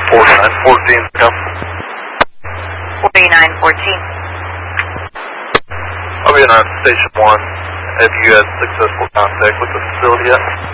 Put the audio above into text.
4914, come. 4914. I'll be on Station 1. Have you had successful contact with the facility yet?